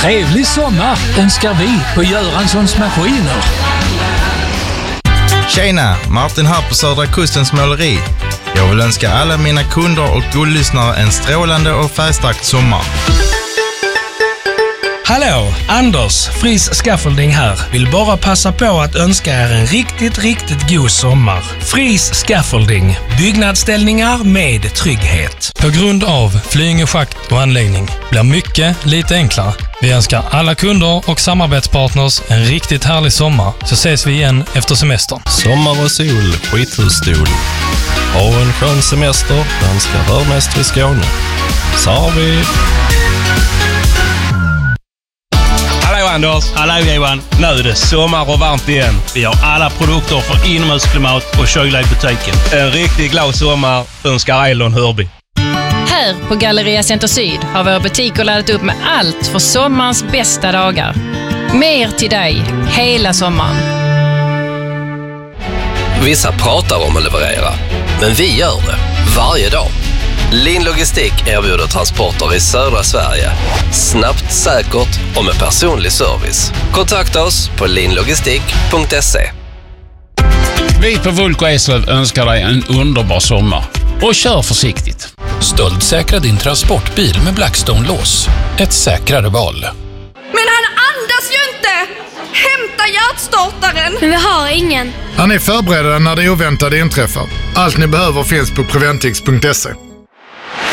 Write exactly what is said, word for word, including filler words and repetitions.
Trevlig sommar önskar vi på Göranssons Maskiner. Tjena, Martin här på Södra Kustens måleri. Jag vill önska alla mina kunder och guldlyssnare en strålande och färgstark sommar. Hallå, Anders, Fris Scaffolding här. Vill bara passa på att önska er en riktigt, riktigt god sommar. Fris Scaffolding, byggnadsställningar med trygghet. På grund av Flyinge schakt och anläggning blir mycket lite enklare. Vi önskar alla kunder och samarbetspartners en riktigt härlig sommar, så ses vi igen efter semestern. Sommar och sol, skithusstol. Ha en skön semester, danska rörmästare i Skåne. Så har vi... Hallå Anders, hallå Johan. Nu är det sommar och varmt igen. Vi har alla produkter för inomhusklimat och kyla i butiken. En riktigt glad sommar önskar Elon Hörby. Här på Galleria Center Syd har våra butiker laddat upp med allt för sommarens bästa dagar. Mer till dig hela sommaren. Vissa pratar om att leverera, men vi gör det varje dag. Lin Logistik erbjuder transporter i södra Sverige. Snabbt, säkert och med personlig service. Kontakta oss på linlogistik punkt se. Vi på Vulko Eslöv önskar dig en underbar sommar. Och kör försiktigt. Stöldsäkra din transportbil med Blackstone-lås. Ett säkrare val. Men han andas ju inte! Hämta hjärtstartaren! Men vi har ingen. Han är förberedda när det oväntade inträffar. Allt ni behöver finns på preventix punkt se.